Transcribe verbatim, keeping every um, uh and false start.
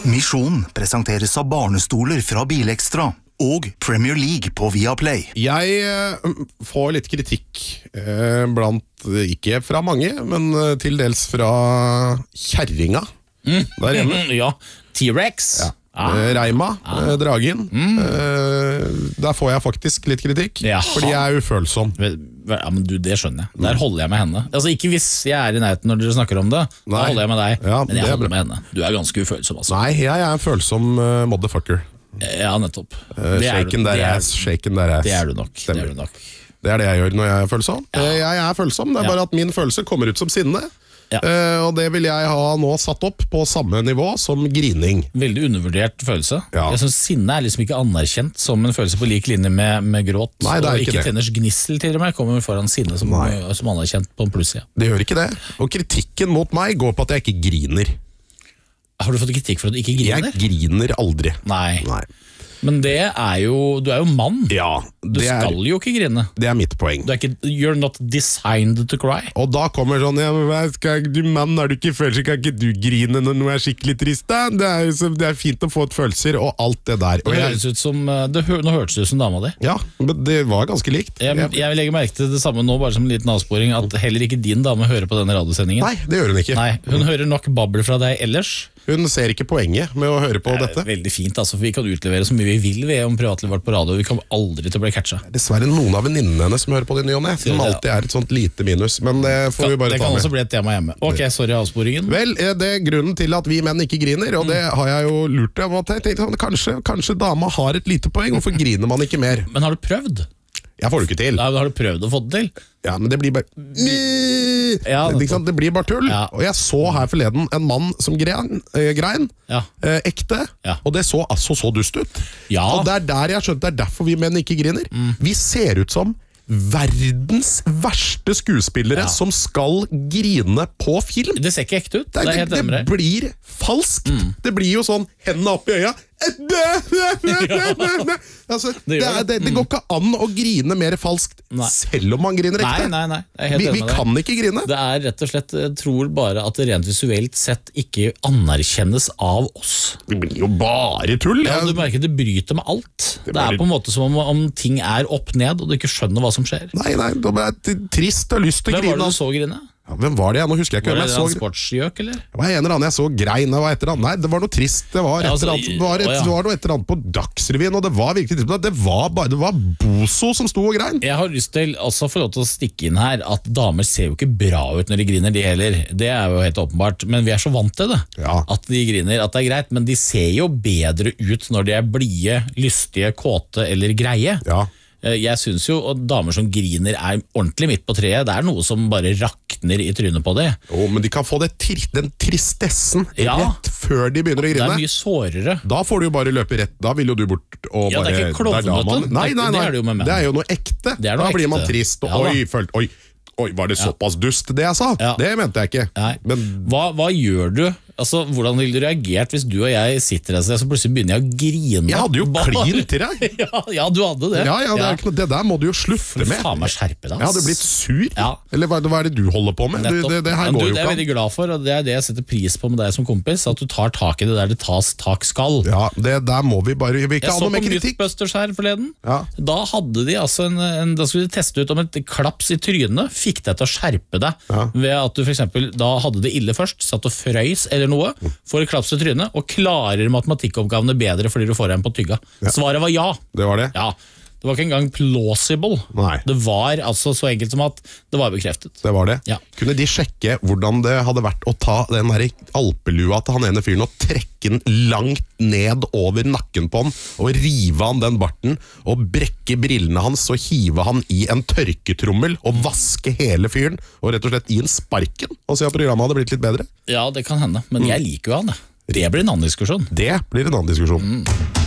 Misjon presenteres av barnestoler fra Bilekstra og Premier League på Viaplay. Jeg eh, får litt kritikk eh, blant, ikke fra mange, men eh, til dels fra kjerringa mm. der hjemme. Ja, T-Rex. Ja. Ah. Eh, Reima, ah. eh, dragen. Mm. Eh, der får jeg faktisk litt kritikk, Jaha. fordi jeg er ufølsom. Ja, men du, det skjønner jeg. Der holder jeg med henne. Altså, ikke hvis jeg er i nærheten når dere snakker om det, Nei. da holder jeg med deg. Ja, men jeg holder bra. med henne. Du er ganske ufølsom, altså. Nei, jeg er en følsom uh, motherfucker. Ja, nettopp. Uh, shaken der ass, shaken der ass. Det er du nok. Det er, du nok. det er det jeg gjør når jeg er følsom. Ja. Uh, jeg er følsom, det er ja. bare at min følelse kommer ut som sinne. Ja. Uh, og det vil jeg ha nå satt opp på samme nivå som grining. Veldig undervurdert følelse. Ja. Jeg synes sinne er liksom ikke anerkjent som en følelse på lik linje med, med gråt. Nei, det er og ikke, ikke det. Tenners gnissel til og med kommer foran sinne som, som anerkjent på en plussida. Det gjør ikke det. Og kritikken mot meg går på at jeg ikke griner. Har du fått kritikk for at du ikke griner? Jeg griner aldri. Nei. Nei. Men det er jo, du er jo mann. Ja, du skal er, jo ikke grine. Det er mitt poeng. Du er ikke, you're not designed to cry. Og da kommer sånn, ja, men skal, du mann, er du ikke følelser, kan ikke du grine når noe er skikkelig trist da? Det er, så, det er fint å få et følelser og alt det der. Det jeg, høres ut som, det, nå hørtes det ut som dama di. Ja, men det var ganske likt. Jeg, jeg vil legge merke til det samme nå, bare som en liten avsporing, at heller ikke din dame hører på denne radiosendingen. Nei, det gjør hun ikke. Nei, hun hører nok babbel fra deg ellers. Hun ser ikke poenget med å høre på det dette. Veldig fint, altså, for vi kan utlevere så mye vi vil ved om privatlivet vårt på radio. Vi kommer aldri til å bli catcha. Dessverre noen av venninnene hennes som hører på det nye og ne, som alltid er et sånt lite minus, men det får vi bare det ta med. Det kan også bli et tema hjemme. Ok, sorry avsporingen. Vel, det er grunnen til at vi menn ikke griner, og det har jeg jo lurt av. Jeg tenkte, kanskje, kanskje dama har et lite poeng, hvorfor griner man ikke mer? Men har du prøvd? Jeg får det ikke til. Ja, har du prøvd å få det til? Ja, men det blir bare ja, det, det blir bare tull. Ja. Og jeg så her forleden en mann som grein, eh, grein ja. eh, ekte, ja. og det så altså så dust ut. Ja. Og det er der jeg skjønte, det er derfor vi menn ikke griner. Mm. Vi ser ut som verdens verste skuespillere ja. som skal grine på film. Det ser ikke ekte ut. Det, det, det, det blir falskt. Mm. Det blir jo sånn hendene opp i øya. altså, det, det, det, det går ikke an å grine mer falskt nei. Selv om man griner ekte. Nei, nei, nei. Vi, vi kan ikke grine. Det er rett og slett, jeg tror bare at det rent visuelt sett ikke anerkjennes av oss. Det blir jo bare tull. Ja, du merker det bryter med alt. Det, det er på en måte som om, om ting er opp ned, og du ikke skjønner hva som skjer. Nei, nei, det er trist og lyst til å grine. Hvem var det du så grine? Ja, hvem var det jeg? Nå husker jeg ikke. Var det jeg så... en sportsgjøk, eller? Det var en eller annen jeg så grein. Det var et eller annet. Nei, det var noe trist. Det var, ja, altså, et, det var, et, å, ja. det var noe et eller annet på Dagsrevyen, og det var virkelig trist. Det var, bare, det var Boso som sto og grein. Jeg har lyst til også få lov til å stikke inn her at damer ser jo ikke bra ut når de griner, de heller. Det er jo helt åpenbart, men vi er så vant til det. Ja. At de griner, at det er greit, men de ser jo bedre ut når de er blide, lystige, kåte eller greie. Ja. Jeg synes jo at damer som griner er ordentlig midt på treet. Det er noe som bare rakner i trynet på det. Jo, men de kan få det tri den tristessen ja. Rett før de begynner å grine. Det er mye sårere. Da får du jo bare løpe rett. Da vil jo du bort og ja, bare... Ja, det er ikke klovnete. Nei, nei, nei. Det er det jo med menn. Det er jo noe ekte. Det er noe da ekte. Blir man trist. Og, ja, oi, følt, oi, oi, var det såpass ja. Dust det jeg sa? Ja. Det mente jeg ikke. Men... Hva, hva gjør du? Altså, hvordan ville du reagert hvis du og jeg sitter her så plutselig begynner jeg å grine? Jeg hadde jo klin til deg. ja, ja, du hadde det. Ja, ja, det, er ikke noe, det der må du jo slutte med. Faen meg skjerpe deg. Jeg hadde blitt sur. Ja. Eller hva, hva er det du holder på med? Du, det, det her ja, går du, jo ikke. Det er jeg veldig glad for, og det er det jeg setter pris på med deg som kompis, at du tar tak i det der det tas tak skal. Ja, det der må vi bare... Vi ikke jeg så på kritikk. Mythbusters her forleden. Ja. Da hadde de altså en, en, da skulle de teste ut om et klaps i trynet fikk deg til å skjerpe deg. Ja. Ved at du for eksempel da hadde det ille først, satt og frøys eller noe, for klaps i trynet, og klarer matematikkoppgavene bedre fordi du får en på tygga. Ja. Svaret var ja. Det var det? Ja. Det var ikke engang plausible. Nei. Det var altså så enkelt som at det var bekreftet. Det var det. Ja. Kunne de sjekke hvordan det hadde vært å ta den der alpelua til han ene fyren og trekke den langt ned over nakken på han, og rive han den barten, og brekke brillene hans og hive han i en tørketrommel og vaske hele fyren, og rett og slett gi en sparken, og se om programmet hadde blitt litt bedre? Ja, det kan hende, men mm. jeg liker jo han det. Det blir en annen diskusjon. Det blir en annen diskusjon. Mm.